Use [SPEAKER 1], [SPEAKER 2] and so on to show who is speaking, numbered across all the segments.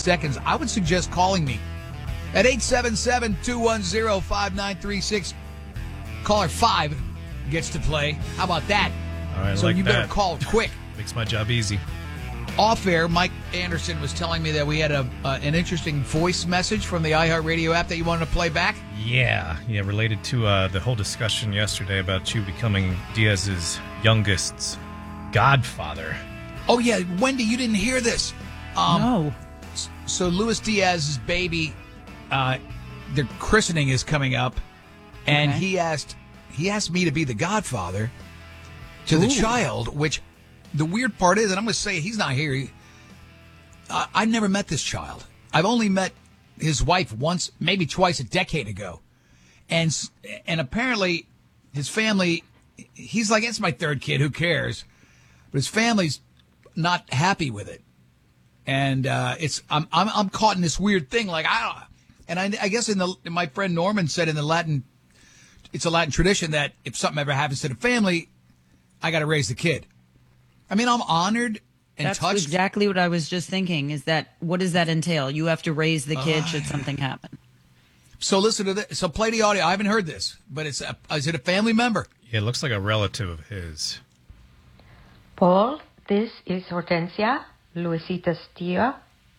[SPEAKER 1] seconds, I would suggest calling me at 877-210-5936. Caller 5 gets to play. How about that?
[SPEAKER 2] All right,
[SPEAKER 1] so
[SPEAKER 2] like
[SPEAKER 1] you
[SPEAKER 2] that.
[SPEAKER 1] better call quick.
[SPEAKER 2] Makes my job easy.
[SPEAKER 1] Off air, Mike Anderson was telling me that we had an interesting voice message from the iHeartRadio app that you wanted to play back.
[SPEAKER 2] Yeah, related to the whole discussion yesterday about you becoming Diaz's youngest's godfather.
[SPEAKER 1] Oh, yeah, Wendy, you didn't hear this.
[SPEAKER 3] No.
[SPEAKER 1] So Luis Diaz's baby, the christening is coming up, and
[SPEAKER 3] Okay.
[SPEAKER 1] he asked me to be the godfather to the child, which the weird part is, and I'm going to say he's not here. I've never met this child. I've only met his wife once, maybe twice a decade ago. And apparently his family, he's like, it's my third kid, who cares? But his family's not happy with it. And I'm caught in this weird thing. Like, I guess my friend Norman said it's a Latin tradition that if something ever happens to the family, I got to raise the kid. I mean, I'm honored and
[SPEAKER 3] That's
[SPEAKER 1] touched.
[SPEAKER 3] exactly what I was just thinking. What does that entail? You have to raise the kid should something happen.
[SPEAKER 1] So listen to this. So play the audio. I haven't heard this, but is it a family member?
[SPEAKER 2] Yeah, it looks like a relative of his.
[SPEAKER 4] Paul, this is Hortensia, Luisita's tia.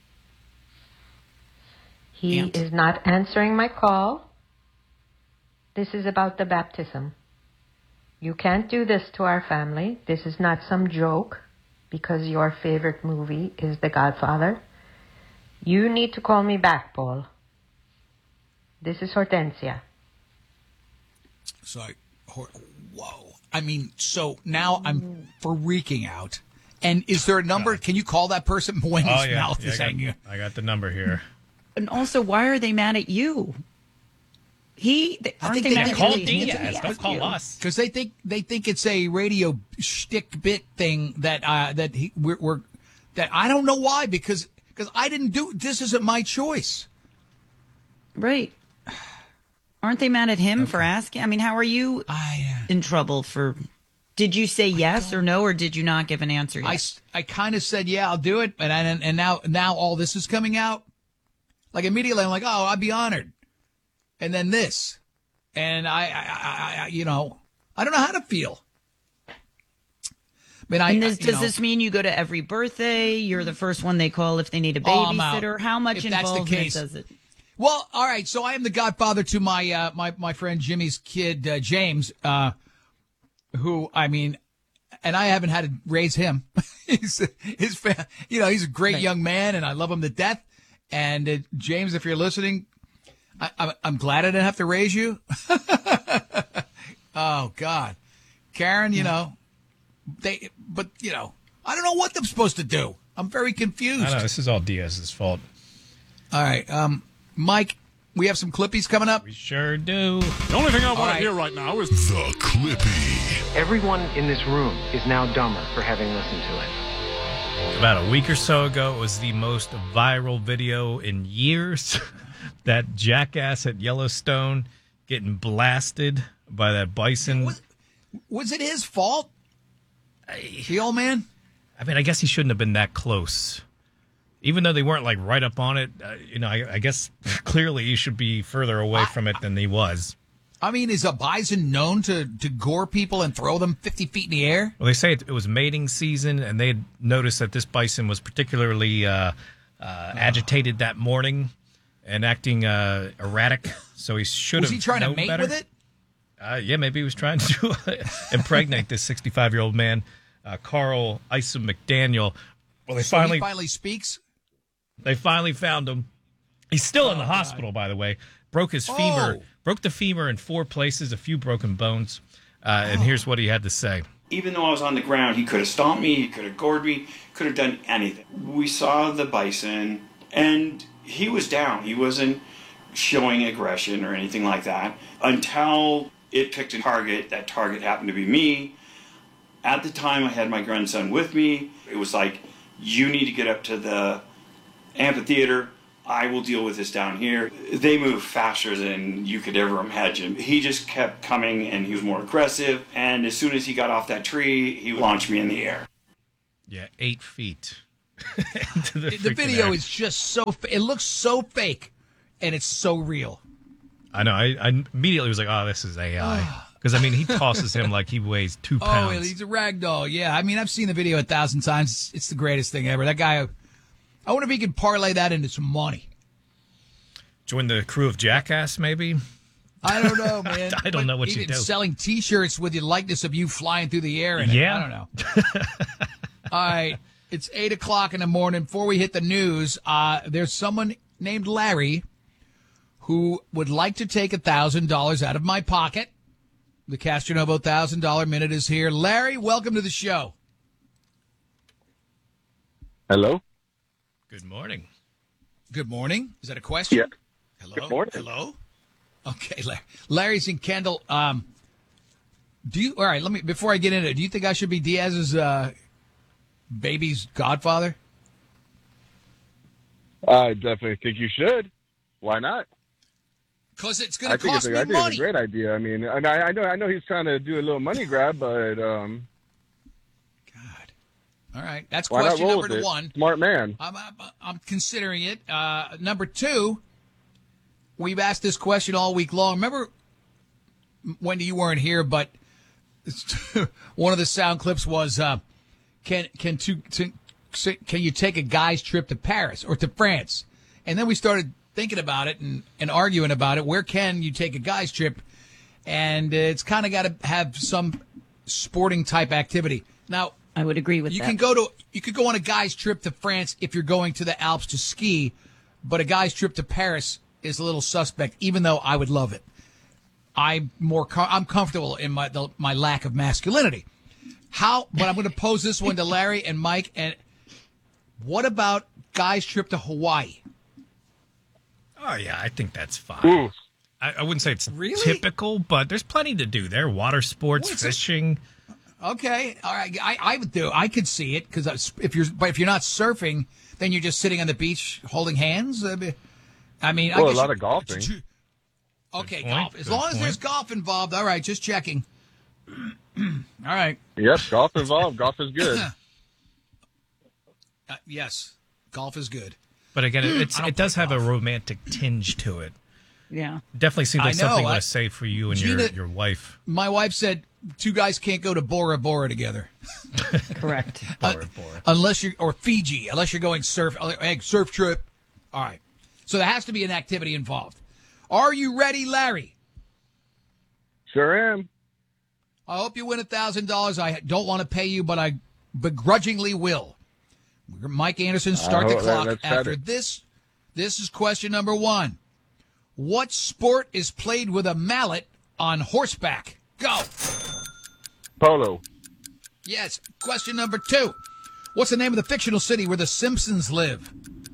[SPEAKER 4] He
[SPEAKER 1] Aunt.
[SPEAKER 4] is not answering my call. This is about the baptism. You can't do this to our family. This is not some joke because your favorite movie is The Godfather. You need to call me back, Paul. This is Hortensia.
[SPEAKER 1] Sorry. Whoa. I mean, so now I'm freaking out. And is there a number? Can you call that person? Wendy's mouth is hanging.
[SPEAKER 2] I got the number here.
[SPEAKER 3] And also, why are they mad at you? Aren't they mad at
[SPEAKER 2] Call
[SPEAKER 3] you?
[SPEAKER 2] Diaz. Don't call us.
[SPEAKER 1] Because they think it's a radio shtick bit thing that I don't know why, because I didn't do this. Isn't my choice.
[SPEAKER 3] Right. Aren't they mad at him for asking? I mean, how are you in trouble for? Did you say yes or no, or did you not give an answer yet?
[SPEAKER 1] I kind of said, yeah, I'll do it. And now all this is coming out. Like immediately I'm like, oh, I'd be honored. And then this. And I don't know how to feel. I mean,
[SPEAKER 3] does this mean you go to every birthday? You're the first one they call if they need a babysitter? How much involvement does it?
[SPEAKER 1] Well, all right. So I am the godfather to my my friend Jimmy's kid, James, who, I mean, and I haven't had to raise him. He's a great young man, and I love him to death. And James, if you're listening, I'm glad I didn't have to raise you. Oh God, Karen, I don't know what they're supposed to do. I'm very confused.
[SPEAKER 2] I know, this is all Diaz's fault.
[SPEAKER 1] All right, Mike, we have some Clippies coming up.
[SPEAKER 2] We sure do.
[SPEAKER 5] The only thing I want to hear right now is
[SPEAKER 6] The Clippy.
[SPEAKER 7] Everyone in this room is now dumber for having listened to it.
[SPEAKER 2] About a week or so ago, it was the most viral video in years. That jackass at Yellowstone getting blasted by that bison.
[SPEAKER 1] Was it his fault? The old man?
[SPEAKER 2] I mean, I guess he shouldn't have been that close. Even though they weren't like right up on it, I guess clearly he should be further away from it than he was.
[SPEAKER 1] I mean, is a bison known to gore people and throw them 50 feet in the air?
[SPEAKER 2] Well, they say it was mating season, and they had noticed that this bison was particularly agitated that morning and acting erratic. So he should have.
[SPEAKER 1] Was he trying to mate
[SPEAKER 2] better.
[SPEAKER 1] with it?
[SPEAKER 2] Yeah, maybe he was trying to impregnate this 65-year-old man, Carl Isom McDaniel. Well, he
[SPEAKER 1] finally speaks.
[SPEAKER 2] They finally found him. He's still in the hospital, by the way. Broke his femur. Broke the femur in 4 places, a few broken bones. And here's what he had to say.
[SPEAKER 8] Even though I was on the ground, he could have stomped me, he could have gored me, could have done anything. We saw the bison, and he was down. He wasn't showing aggression or anything like that until it picked a target. That target happened to be me. At the time, I had my grandson with me. It was like, you need to get up to the amphitheater. I will deal with this down here. They move faster than you could ever imagine. He just kept coming, and he was more aggressive. And as soon as he got off that tree, he launched me in the air.
[SPEAKER 2] Yeah, 8 feet.
[SPEAKER 1] The video is just so. It looks so fake, and it's so real.
[SPEAKER 2] I know. I immediately was like, "Oh, this is AI." Because I mean, he tosses him like he weighs 2 pounds.
[SPEAKER 1] Oh, he's a rag doll. Yeah, I mean, I've seen the video 1,000 times. It's the greatest thing ever. That guy. I wonder if he could parlay that into some money.
[SPEAKER 2] Join the crew of Jackass, maybe.
[SPEAKER 1] I don't know, man.
[SPEAKER 2] I don't know what you do.
[SPEAKER 1] Selling T-shirts with the likeness of you flying through the air.
[SPEAKER 2] Yeah.
[SPEAKER 1] I don't know. All right. It's 8 o'clock in the morning. Before we hit the news, there's someone named Larry who would like to take $1,000 out of my pocket. The Castronovo $1,000 minute is here. Larry, welcome to the show.
[SPEAKER 6] Hello.
[SPEAKER 2] Good morning.
[SPEAKER 1] Good morning. Is that a question?
[SPEAKER 6] Yeah.
[SPEAKER 1] Hello.
[SPEAKER 6] Good morning.
[SPEAKER 1] Hello. Okay, Larry's in Kendall. Do you? All right. Let me. Before I get into it, do you think I should be Diaz's baby's godfather?
[SPEAKER 6] I definitely think you should. Why not?
[SPEAKER 1] Because it's going to cost me
[SPEAKER 6] I think
[SPEAKER 1] money.
[SPEAKER 6] it's a great idea. I mean, and I know he's trying to do a little money grab, but
[SPEAKER 1] God. All right, that's
[SPEAKER 6] why
[SPEAKER 1] question
[SPEAKER 6] not roll
[SPEAKER 1] number
[SPEAKER 6] with it?
[SPEAKER 1] one.
[SPEAKER 6] Smart man.
[SPEAKER 1] I'm considering it. Number two, we've asked this question all week long. Remember, Wendy, you weren't here, but one of the sound clips was, can you take a guy's trip to Paris or to France? And then we started thinking about it and arguing about it. Where can you take a guy's trip? And it's kind of got to have some sporting type activity. Now,
[SPEAKER 3] I would agree with that.
[SPEAKER 1] You could go on a guy's trip to France if you're going to the Alps to ski, but a guy's trip to Paris is a little suspect, even though I would love it. I'm comfortable in my lack of masculinity. But I'm going to pose this one to Larry and Mike. And what about guy's trip to Hawaii?
[SPEAKER 2] Oh, yeah, I think that's fine.
[SPEAKER 6] Ooh.
[SPEAKER 2] I wouldn't say it's
[SPEAKER 1] Really?
[SPEAKER 2] typical, but there's plenty to do there. Water sports, fishing.
[SPEAKER 1] Okay, all right. I would do. I could see it because if you're not surfing, then you're just sitting on the beach holding hands. I mean,
[SPEAKER 6] Well, a lot of golfing.
[SPEAKER 1] Okay,
[SPEAKER 2] Good
[SPEAKER 1] golf.
[SPEAKER 2] point,
[SPEAKER 1] As
[SPEAKER 2] good
[SPEAKER 1] long as there's
[SPEAKER 2] point.
[SPEAKER 1] golf involved. All right, just checking. All right.
[SPEAKER 6] Yep, golf involved. Golf is good.
[SPEAKER 1] Yes, golf is good.
[SPEAKER 2] But again, it
[SPEAKER 1] I don't
[SPEAKER 2] does
[SPEAKER 1] play
[SPEAKER 2] have a
[SPEAKER 1] golf.
[SPEAKER 2] romantic tinge to it.
[SPEAKER 3] Yeah.
[SPEAKER 2] Definitely seems like
[SPEAKER 1] I know,
[SPEAKER 2] something you want to say for you and
[SPEAKER 1] Gina-
[SPEAKER 2] your wife.
[SPEAKER 1] My wife said 2 guys can't go to Bora Bora together.
[SPEAKER 3] Correct.
[SPEAKER 1] Unless you're, or Fiji, unless you're going surf trip. All right. So there has to be an activity involved. Are you ready, Larry?
[SPEAKER 6] Sure am.
[SPEAKER 1] I hope you win $1,000. I don't want to pay you, but I begrudgingly will. Mike Anderson, start the clock after this. This is question number 1. What sport is played with a mallet on horseback? Go.
[SPEAKER 6] Polo.
[SPEAKER 1] Yes. Question number 2. What's the name of the fictional city where the Simpsons live?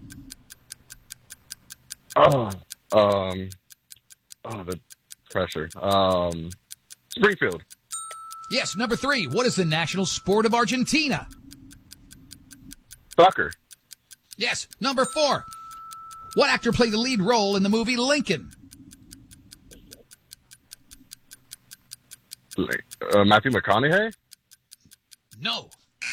[SPEAKER 6] The pressure. Springfield.
[SPEAKER 1] Yes. Number 3. What is the national sport of Argentina?
[SPEAKER 6] Soccer.
[SPEAKER 1] Yes. Number 4. What actor played the lead role in the movie Lincoln?
[SPEAKER 6] Matthew McConaughey.
[SPEAKER 1] No.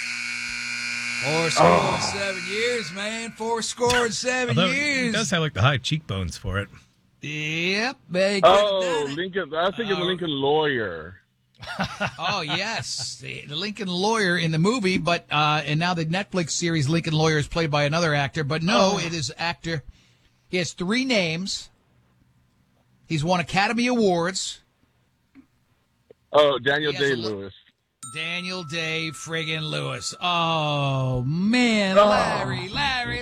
[SPEAKER 1] 7 years, man. 7
[SPEAKER 2] Although he
[SPEAKER 1] years.
[SPEAKER 2] does have like the high cheekbones for it.
[SPEAKER 1] Yep. They
[SPEAKER 6] Lincoln. I was thinking the Lincoln Lawyer.
[SPEAKER 1] Oh, yes. The Lincoln Lawyer in the movie, but and now the Netflix series Lincoln Lawyer is played by another actor. But no, it is actor. He has 3 names. He's won Academy Awards.
[SPEAKER 6] Oh, Daniel
[SPEAKER 1] He has
[SPEAKER 6] Day-Lewis.
[SPEAKER 1] Daniel Day friggin' Lewis. Oh, man. Larry.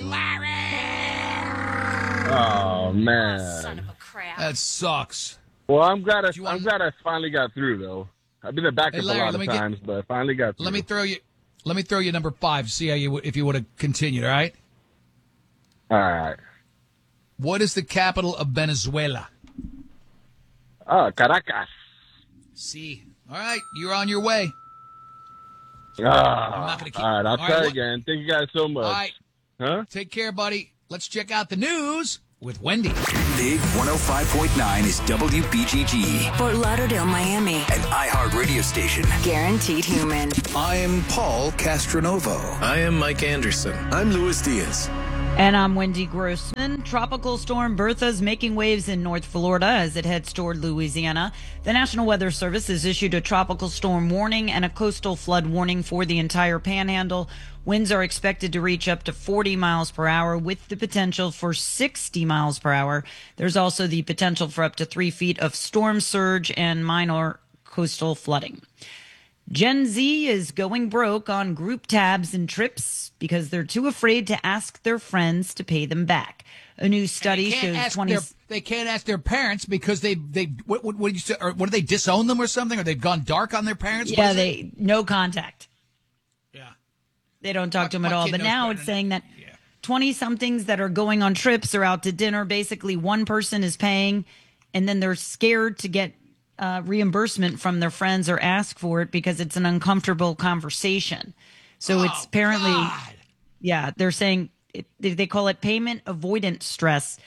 [SPEAKER 6] Oh man.
[SPEAKER 1] That sucks.
[SPEAKER 6] Well, I'm glad I finally got through though. I've been a backup
[SPEAKER 1] Larry,
[SPEAKER 6] a lot of times, but I finally got through.
[SPEAKER 1] Let me throw you number 5. See if you would have continued. All right.
[SPEAKER 6] All right.
[SPEAKER 1] What is the capital of Venezuela?
[SPEAKER 6] Caracas.
[SPEAKER 1] See. All right. You're on your way.
[SPEAKER 6] All
[SPEAKER 1] not gonna keep-
[SPEAKER 6] right, I'll
[SPEAKER 1] all
[SPEAKER 6] try
[SPEAKER 1] right,
[SPEAKER 6] again. Thank you guys so much.
[SPEAKER 1] All right.
[SPEAKER 6] Huh?
[SPEAKER 1] Take care, buddy. Let's check out the news with Wendy.
[SPEAKER 9] Big 105.9 is WBGG.
[SPEAKER 10] Fort Lauderdale, Miami.
[SPEAKER 9] An iHeart radio station.
[SPEAKER 10] Guaranteed human.
[SPEAKER 9] I am Paul Castronovo.
[SPEAKER 11] I am Mike Anderson.
[SPEAKER 12] I'm Luis Diaz.
[SPEAKER 3] And I'm Wendy Grossman. Tropical storm Bertha is making waves in North Florida as it heads toward Louisiana. The National Weather Service has issued a tropical storm warning and a coastal flood warning for the entire panhandle. Winds are expected to reach up to 40 miles per hour with the potential for 60 miles per hour. There's also the potential for up to 3 feet of storm surge and minor coastal flooding. Gen Z is going broke on group tabs and trips because they're too afraid to ask their friends to pay them back. A new study shows
[SPEAKER 1] they can't ask their parents because what did you say? Or what do they disown them or something? Or they've gone dark on their parents?
[SPEAKER 3] Yeah, no contact.
[SPEAKER 1] Yeah,
[SPEAKER 3] they don't talk to them at all. But now it's saying that 20-somethings that are going on trips or out to dinner, basically one person is paying, and then they're scared to get reimbursement from their friends or ask for it because it's an uncomfortable conversation. So it's apparently, they're saying they call it payment avoidance stress.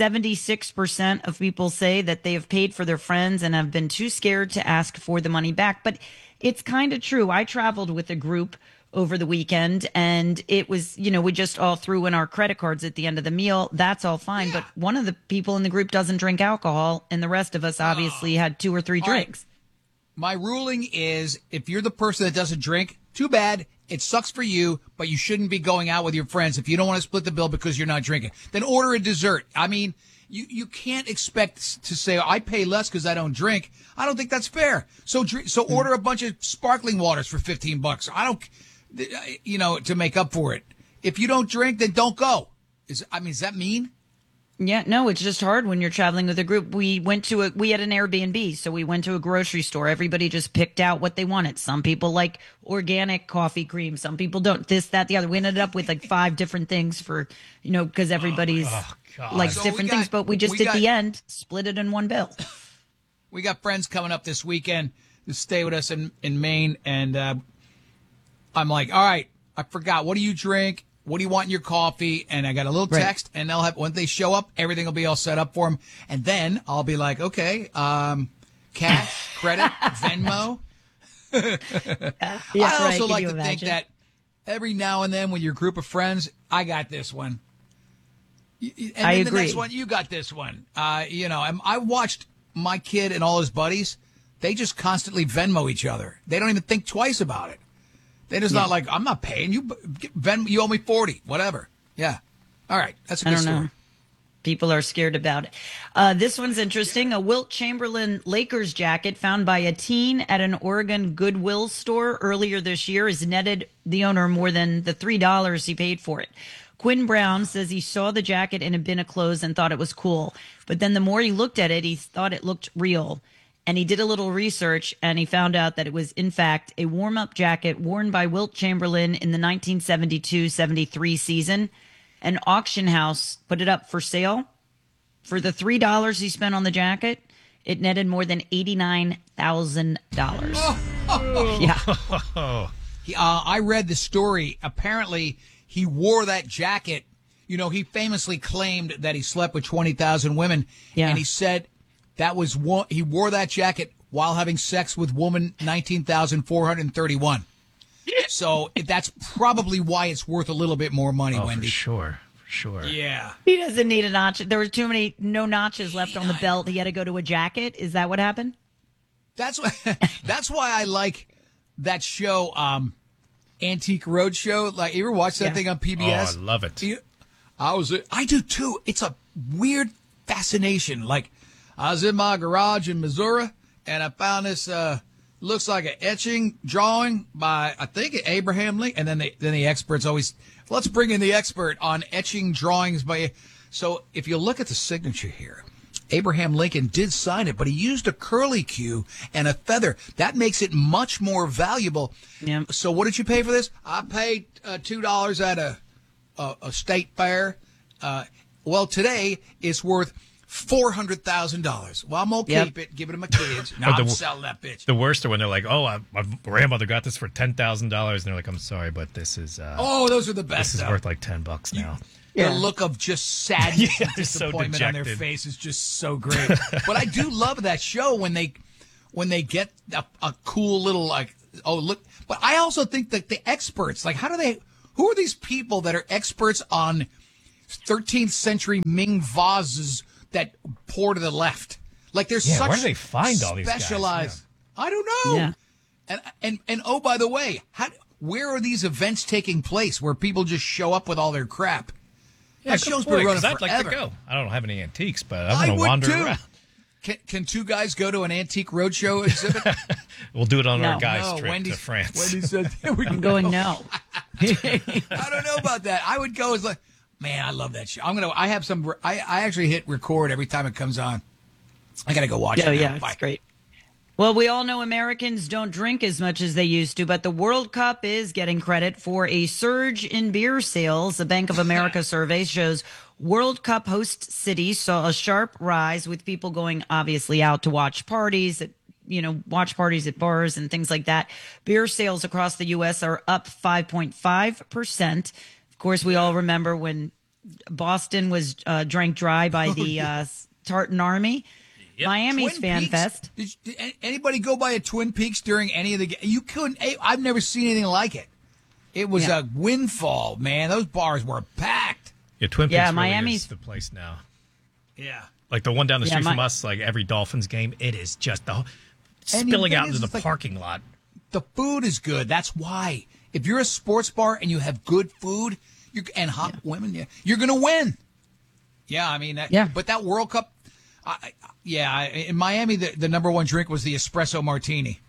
[SPEAKER 3] 76% of people say that they have paid for their friends and have been too scared to ask for the money back. But it's kind of true. I traveled with a group over the weekend, and it was, we just all threw in our credit cards at the end of the meal. That's all fine. But one of the people in the group doesn't drink alcohol, and the rest of us obviously had 2 or 3 drinks.
[SPEAKER 1] Right. My ruling is if you're the person that doesn't drink, too bad. It sucks for you, but you shouldn't be going out with your friends if you don't want to split the bill because you're not drinking. Then order a dessert. I mean, you can't expect to say, I pay less because I don't drink. I don't think that's fair. So order a bunch of sparkling waters for $15. I don't... to make up for it. If you don't drink, then don't go. Is that mean?
[SPEAKER 3] Yeah, no, it's just hard when you're traveling with a group. We had an Airbnb, so we went to a grocery store. Everybody just picked out what they wanted. Some people like organic coffee cream. Some people don't. This, that, the other. We ended up with like 5 different things for, because everybody's likes different things. But we just, at the end, split it in one bill.
[SPEAKER 1] We got friends coming up this weekend to stay with us in Maine, and I'm like, all right, I forgot. What do you drink? What do you want in your coffee? And I got a little text, and they'll have, when they show up, everything will be all set up for them. And then I'll be like, okay, cash, credit, Venmo. I also like to think that every now and then when you're a group of friends, I got this one. And
[SPEAKER 3] I agree.
[SPEAKER 1] The next one, you got this one. I watched my kid and all his buddies. They just constantly Venmo each other. They don't even think twice about it. They're just not like, I'm not paying you. You owe me 40, whatever. Yeah. All right. That's a good story.
[SPEAKER 3] Know. People are scared about it. This one's interesting. A Wilt Chamberlain Lakers jacket found by a teen at an Oregon Goodwill store earlier this year has netted the owner more than the $3 he paid for it. Quinn Brown says he saw the jacket in a bin of clothes and thought it was cool. But then the more he looked at it, he thought it looked real. And he did a little research, and he found out that it was, in fact, a warm-up jacket worn by Wilt Chamberlain in the 1972-73 season. An auction house put it up for sale. For the $3 he spent on the jacket, it netted more than $89,000. Yeah.
[SPEAKER 1] I read the story. Apparently, he wore that jacket. He famously claimed that he slept with 20,000 women. Yeah. And he said... he wore that jacket while having sex with woman 19,431. So that's probably why it's worth a little bit more money, Wendy.
[SPEAKER 2] For sure.
[SPEAKER 1] Yeah.
[SPEAKER 3] He doesn't need a notch. There were no notches left on the belt. He had to go to a jacket. Is that what happened?
[SPEAKER 1] That's why I like that show, Antique Roadshow. Like, you ever watch that thing on PBS?
[SPEAKER 2] Oh, I love it.
[SPEAKER 1] I do too. It's a weird fascination. Like, I was in my garage in Missouri, and I found this, looks like an etching drawing by, I think, Abraham Lincoln. And then the experts always, let's bring in the expert on etching drawings by. So if you look at the signature here, Abraham Lincoln did sign it, but he used a curlicue and a feather. That makes it much more valuable. Yeah. So what did you pay for this? I paid $2 at a state fair. Well, today it's worth $400,000. Well, I'm gonna keep it, give it to my kids. No, I'm selling that bitch.
[SPEAKER 2] The worst are when they're like, "Oh, my grandmother got this for $10,000," and they're like, "I'm sorry, but this is."
[SPEAKER 1] Those are the best.
[SPEAKER 2] This is worth like $10 now.
[SPEAKER 1] the look of just sadness and
[SPEAKER 2] so
[SPEAKER 1] disappointment on their
[SPEAKER 2] dejected.
[SPEAKER 1] face is just so great. But I do love that show when they get a cool little look. But I also think that the experts, who are these people that are experts on 13th century Ming vases that pour to the left? Like there's such
[SPEAKER 2] where do they find all these guys?
[SPEAKER 1] specialized. I don't know.
[SPEAKER 3] Yeah.
[SPEAKER 1] And oh, by the way, where are these events taking place where people just show up with all their crap? That show's been running forever.
[SPEAKER 2] I'd like to go. I don't have any antiques, but I'm going to
[SPEAKER 1] would
[SPEAKER 2] wander
[SPEAKER 1] too.
[SPEAKER 2] around.
[SPEAKER 1] Can two guys go to an antique roadshow exhibit?
[SPEAKER 2] We'll do it on our
[SPEAKER 3] No.
[SPEAKER 2] guy trip to France.
[SPEAKER 1] Wendy said we can
[SPEAKER 3] I'm going no.
[SPEAKER 1] I don't know about that. I would go as like, man, I love that show. I have some. I actually hit record every time it comes on. I got to go watch it.
[SPEAKER 3] Oh,
[SPEAKER 1] now.
[SPEAKER 3] yeah,
[SPEAKER 1] Bye.
[SPEAKER 3] it's great. Well, we all know Americans don't drink as much as they used to, but the World Cup is getting credit for a surge in beer sales. The Bank of America survey shows World Cup host cities saw a sharp rise with people going obviously out to watch parties at bars and things like that. Beer sales across the U.S. are up 5.5%. Of course, we all remember when Boston was drank dry by the Tartan Army.
[SPEAKER 2] Yep.
[SPEAKER 3] Miami's
[SPEAKER 1] Twin
[SPEAKER 3] Fan
[SPEAKER 1] Peaks?
[SPEAKER 3] Fest.
[SPEAKER 1] Did anybody go by a Twin Peaks during any of the? You couldn't. I've never seen anything like it. It was a windfall, man. Those bars were packed.
[SPEAKER 2] Yeah, Twin Peaks
[SPEAKER 3] Yeah,
[SPEAKER 2] really
[SPEAKER 3] Miami's-
[SPEAKER 2] is the place now.
[SPEAKER 1] Yeah.
[SPEAKER 2] Like the one down the
[SPEAKER 3] Yeah,
[SPEAKER 2] street from us, like every Dolphins game, it is just spilling out into the parking lot.
[SPEAKER 1] The food is good. That's why. If you're a sports bar and you have good food, and hot women, you're going to win. Yeah, I mean, but that World Cup, in Miami, the number one drink was the espresso martini.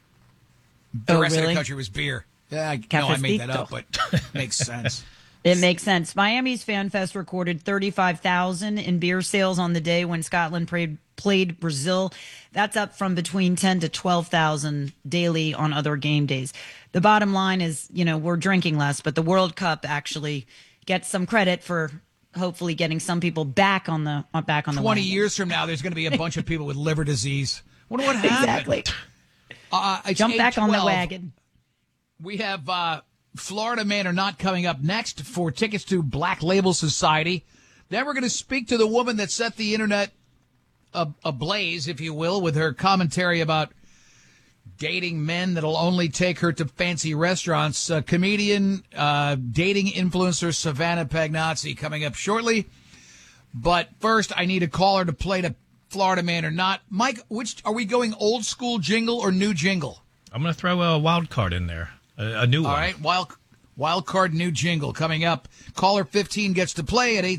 [SPEAKER 1] The rest of the country was beer. Yeah, I know I made that up, but it makes sense.
[SPEAKER 3] It makes sense. Miami's Fan Fest recorded 35,000 in beer sales on the day when Scotland played Brazil. That's up from between 10 to 12,000 daily on other game days. The bottom line is, we're drinking less, but the World Cup actually gets some credit for hopefully getting some people back on the
[SPEAKER 1] 20
[SPEAKER 3] wagon.
[SPEAKER 1] years from now, there's going to be a bunch of people with liver disease. Wonder what happened.
[SPEAKER 3] Exactly. Jump back on the wagon.
[SPEAKER 1] We have Florida Man or Not coming up next for tickets to Black Label Society. Then we're going to speak to the woman that set the internet ablaze, if you will, with her commentary about dating men that'll only take her to fancy restaurants. Comedian, dating influencer Savannah Pagnozzi coming up shortly. But first, I need a caller to play to Florida Man or Not. Mike, which are we going, old school jingle or new jingle?
[SPEAKER 2] I'm going to throw a wild card in there, a new one.
[SPEAKER 1] All right, wild card new jingle coming up. Caller 15 gets to play at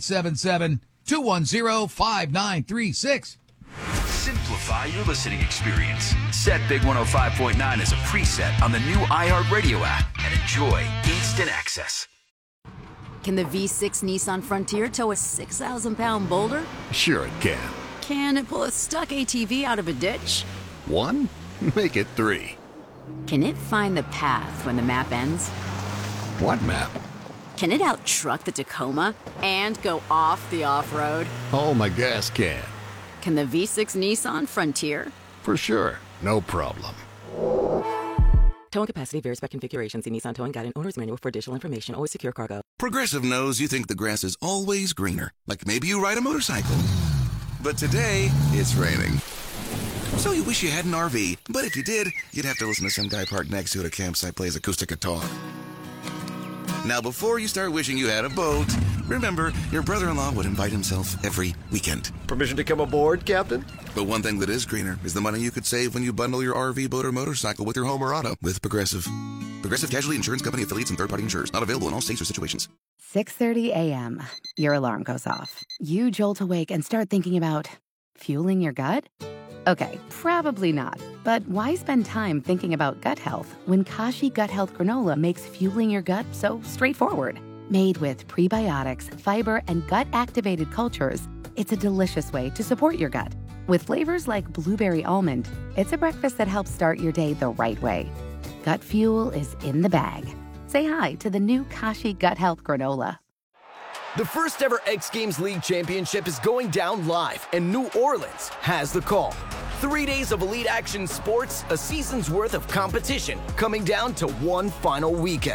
[SPEAKER 1] 877-210-5936.
[SPEAKER 9] Simplify your listening experience. Set Big 105.9 as a preset on the new iHeartRadio app and enjoy instant access.
[SPEAKER 11] Can the V6 Nissan Frontier tow a 6,000-pound boulder?
[SPEAKER 12] Sure it can.
[SPEAKER 11] Can it pull a stuck ATV out of a ditch?
[SPEAKER 12] 1? Make it 3.
[SPEAKER 11] Can it find the path when the map ends?
[SPEAKER 12] What map?
[SPEAKER 11] Can it out-truck the Tacoma and go off the off-road?
[SPEAKER 12] Oh, my gas can.
[SPEAKER 11] Can the V6 Nissan Frontier?
[SPEAKER 12] For sure. No problem.
[SPEAKER 13] Towing capacity varies by configuration. See Nissan Towing Guide and Owner's Manual for additional information. Always secure cargo.
[SPEAKER 14] Progressive knows you think the grass is always greener. Like maybe you ride a motorcycle. But today, it's raining. So you wish you had an RV. But if you did, you'd have to listen to some guy parked next to it at a campsite plays acoustic guitar. Now, before you start wishing you had a boat, remember, your brother-in-law would invite himself every weekend.
[SPEAKER 15] Permission to come aboard, Captain?
[SPEAKER 14] But one thing that is greener is the money you could save when you bundle your RV, boat, or motorcycle with your home or auto with Progressive. Progressive Casualty Insurance Company affiliates and third-party insurers. Not available in all states or situations.
[SPEAKER 16] 6:30 a.m. Your alarm goes off. You jolt awake and start thinking about fueling your gut? Okay, probably not. But why spend time thinking about gut health when Kashi Gut Health Granola makes fueling your gut so straightforward? Made with prebiotics, fiber, and gut-activated cultures, it's a delicious way to support your gut. With flavors like blueberry almond, it's a breakfast that helps start your day the right way. Gut fuel is in the bag. Say hi to the new Kashi Gut Health Granola.
[SPEAKER 15] The first ever X Games League Championship is going down live, and New Orleans has the call. 3 days of elite action sports, a season's worth of competition, coming down to one final weekend.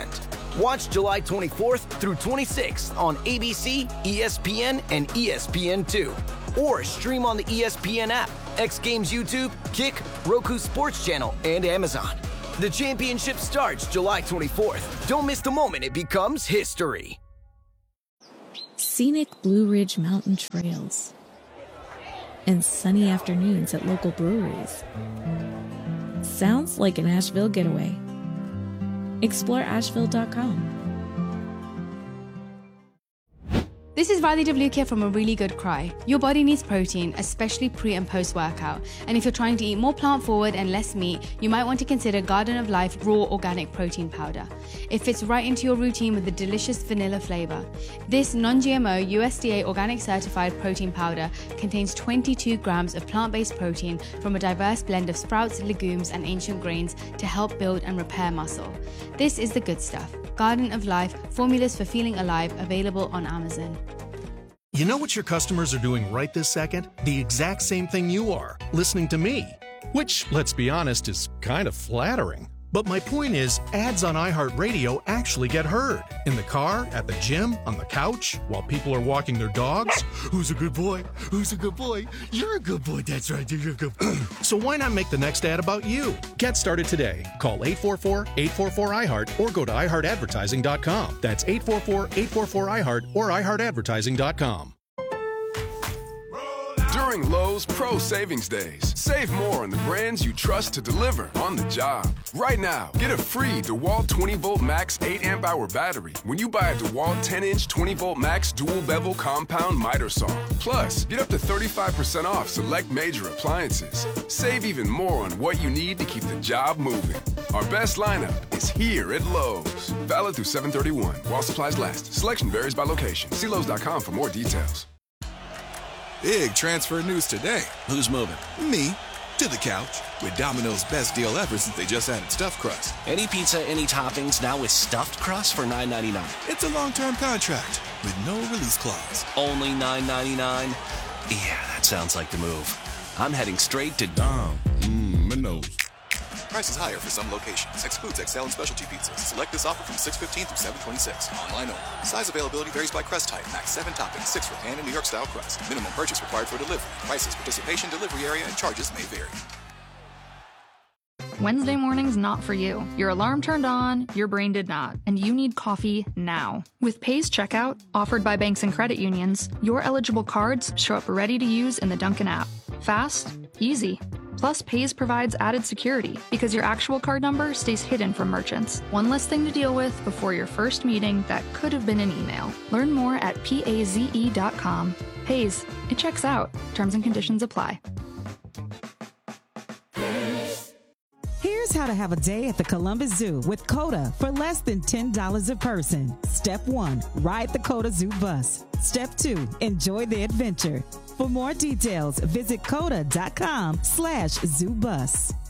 [SPEAKER 15] Watch July 24th through 26th on ABC, ESPN, and ESPN2. Or stream on the ESPN app, X Games YouTube, Kick, Roku Sports Channel, and Amazon. The championship starts July 24th. Don't miss the moment it becomes history.
[SPEAKER 17] Scenic Blue Ridge Mountain trails and sunny afternoons at local breweries. Sounds like an Asheville getaway. Explore Asheville.com.
[SPEAKER 18] This is Riley DeVluke from A Really Good Cry. Your body needs protein, especially pre and post workout. And if you're trying to eat more plant forward and less meat, you might want to consider Garden of Life Raw Organic Protein Powder. It fits right into your routine with a delicious vanilla flavor. This non-GMO USDA organic certified protein powder contains 22 grams of plant-based protein from a diverse blend of sprouts, legumes, and ancient grains to help build and repair muscle. This is the good stuff. Garden of Life, formulas for feeling alive, available on Amazon.
[SPEAKER 19] You know what your customers are doing right this second? The exact same thing you are, listening to me. Which, let's be honest, is kind of flattering. But my point is, ads on iHeartRadio actually get heard. In the car, at the gym, on the couch, while people are walking their dogs. Who's a good boy? Who's a good boy? You're a good boy. That's right. You're a good boy. So why not make the next ad about you? Get started today. Call 844-844-iHeart or go to iHeartAdvertising.com. That's 844-844-iHeart or iHeartAdvertising.com.
[SPEAKER 20] During Lowe's Pro Savings Days, save more on the brands you trust to deliver on the job. Right now, get a free DeWalt 20-volt max 8-amp-hour battery when you buy a DeWalt 10-inch 20-volt max dual bevel compound miter saw. Plus, get up to 35% off select major appliances. Save even more on what you need to keep the job moving. Our best lineup is here at Lowe's. Valid through 7/31 while supplies last. Selection varies by location. See Lowe's.com for more details.
[SPEAKER 21] Big transfer news today. Who's moving? Me. To the couch. With Domino's best deal ever since they just added stuffed crust.
[SPEAKER 22] Any pizza, any toppings, now with stuffed crust for $9.99.
[SPEAKER 21] It's a long-term contract with no release clause.
[SPEAKER 22] Only $9.99? Yeah, that sounds like the move. I'm heading straight to
[SPEAKER 21] Domino's. Prices higher for some locations. Excludes XL and specialty pizzas. Select this offer from 6/15 through 7/26. Online only. Size availability varies by crust type. Max 7 toppings, 6 for pan and New York style crust. Minimum purchase required for delivery. Prices, participation, delivery area, and charges may vary.
[SPEAKER 23] Wednesday morning's not for you. Your alarm turned on, your brain did not, and you need coffee now. With Pays Checkout, offered by banks and credit unions, your eligible cards show up ready to use in the Dunkin' app. Fast, easy. Plus, Pays provides added security because your actual card number stays hidden from merchants. One less thing to deal with before your first meeting that could have been an email. Learn more at PAZE.com. Pays, it checks out. Terms and conditions apply.
[SPEAKER 24] Here's how to have a day at the Columbus Zoo with COTA for less than $10 a person. Step 1, ride the COTA Zoo bus. Step 2, enjoy the adventure. For more details, visit COTA.com/ZooBus.